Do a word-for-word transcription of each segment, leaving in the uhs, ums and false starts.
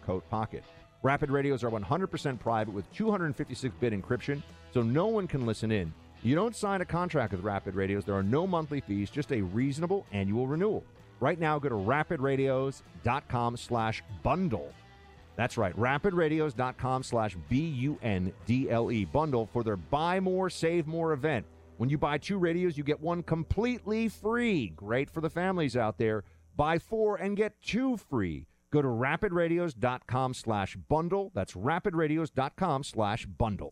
coat pocket. Rapid radios are one hundred percent private with two fifty-six bit encryption, so no one can listen in. You don't sign a contract with Rapid Radios. There are no monthly fees, just a reasonable annual renewal. Right now, go to rapidradios.com slash bundle. That's right, rapidradios.com slash B U N D L E, bundle, for their Buy More, Save More event. When you buy two radios, you get one completely free. Great for the families out there. Buy four and get two free. Go to rapidradios.com slash bundle. That's rapidradios.com slash bundle.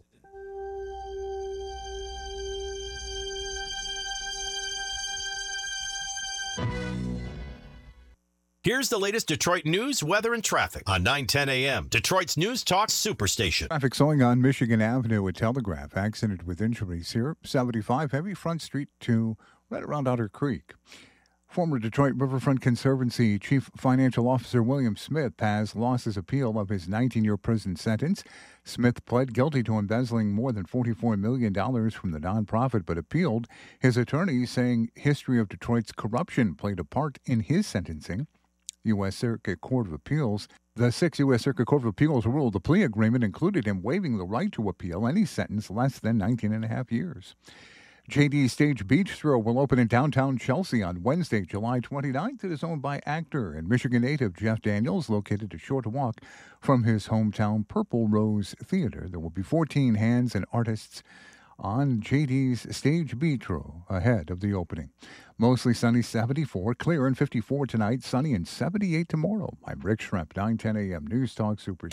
Here's the latest Detroit news, weather, and traffic on nine ten a.m. Detroit's News Talk Superstation. Traffic slowing on Michigan Avenue at Telegraph. Accident with injuries here. seventy-five heavy Front Street to right around Otter Creek. Former Detroit Riverfront Conservancy Chief Financial Officer William Smith has lost his appeal of his nineteen-year prison sentence. Smith pled guilty to embezzling more than forty-four million dollars from the nonprofit, but appealed. His attorney saying history of Detroit's corruption played a part in his sentencing. U S. Circuit Court of Appeals. The sixth U S. Circuit Court of Appeals ruled the plea agreement included him waiving the right to appeal any sentence less than nineteen and a half years. J D's Stage Bistro will open in downtown Chelsea on Wednesday, July twenty-ninth. It is owned by actor and Michigan native Jeff Daniels, located a short walk from his hometown Purple Rose Theater. There will be fourteen hands and artists on J D's Stage Bistro ahead of the opening. Mostly sunny, seventy-four, clear and fifty-four tonight, sunny and seventy-eight tomorrow. I'm Rick Schremp, nine ten a.m. News Talk Super.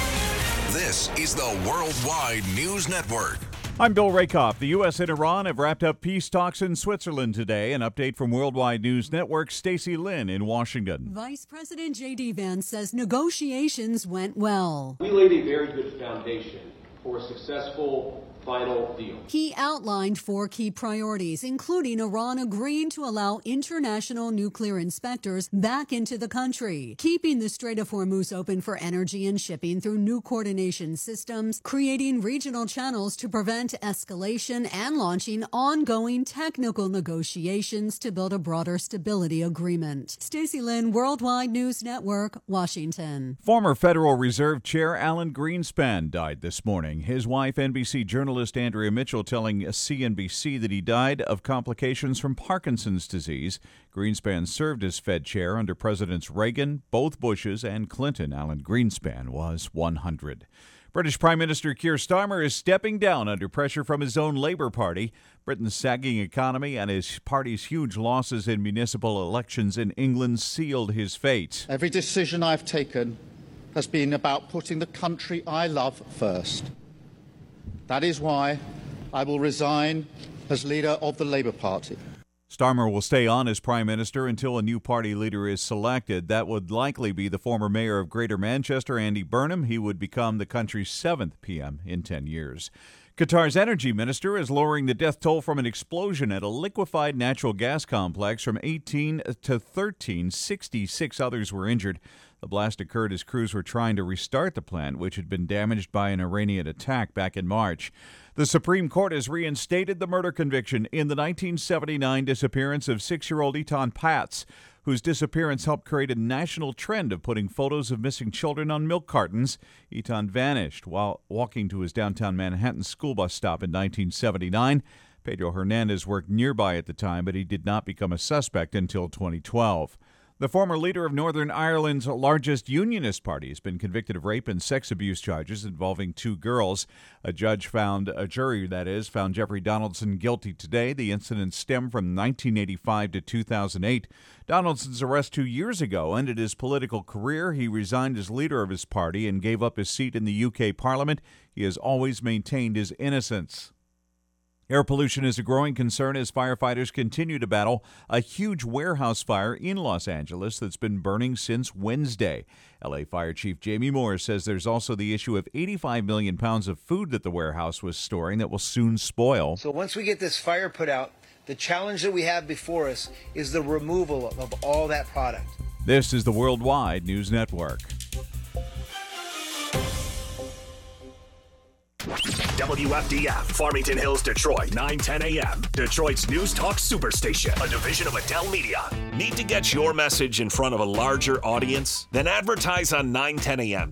This is the Worldwide News Network. I'm Bill Rakoff. The U S and Iran have wrapped up peace talks in Switzerland today. An update from Worldwide News Network, Stacey Lynn in Washington. Vice President J D. Vance says negotiations went well. We laid a very good foundation for a successful final deal. He outlined four key priorities, including Iran agreeing to allow international nuclear inspectors back into the country, keeping the Strait of Hormuz open for energy and shipping through new coordination systems, creating regional channels to prevent escalation, and launching ongoing technical negotiations to build a broader stability agreement. Stacey Lynn, Worldwide News Network, Washington. Former Federal Reserve Chair Alan Greenspan died this morning. His wife, N B C journalist Andrea Mitchell, telling C N B C that he died of complications from Parkinson's disease. Greenspan served as Fed chair under Presidents Reagan, both Bushes, and Clinton. Alan Greenspan was one hundred. British Prime Minister Keir Starmer is stepping down under pressure from his own Labour Party. Britain's sagging economy and his party's huge losses in municipal elections in England sealed his fate. Every decision I've taken has been about putting the country I love first. That is why I will resign as leader of the Labour Party. Starmer will stay on as Prime Minister until a new party leader is selected. That would likely be the former mayor of Greater Manchester, Andy Burnham. He would become the country's seventh P M in ten years. Qatar's energy minister is lowering the death toll from an explosion at a liquefied natural gas complex from eighteen to thirteen. sixty-six others were injured. The blast occurred as crews were trying to restart the plant, which had been damaged by an Iranian attack back in March. The Supreme Court has reinstated the murder conviction in the nineteen seventy-nine disappearance of six-year-old Etan Patz, whose disappearance helped create a national trend of putting photos of missing children on milk cartons. Etan vanished while walking to his downtown Manhattan school bus stop in nineteen seventy-nine. Pedro Hernandez worked nearby at the time, but he did not become a suspect until twenty twelve. The former leader of Northern Ireland's largest unionist party has been convicted of rape and sex abuse charges involving two girls. A judge found, a jury that is, found Jeffrey Donaldson guilty today. The incidents stem from nineteen eighty-five to two thousand eight. Donaldson's arrest two years ago ended his political career. He resigned as leader of his party and gave up his seat in the U K Parliament. He has always maintained his innocence. Air pollution is a growing concern as firefighters continue to battle a huge warehouse fire in Los Angeles that's been burning since Wednesday. L A Fire Chief Jamie Moore says there's also the issue of eighty-five million pounds of food that the warehouse was storing that will soon spoil. So once we get this fire put out, the challenge that we have before us is the removal of all that product. This is the Worldwide News Network. W F D F, Farmington Hills, Detroit, nine ten a.m. Detroit's News Talk Superstation, a division of Adele Media. Need to get your message in front of a larger audience? Then advertise on nine ten a.m.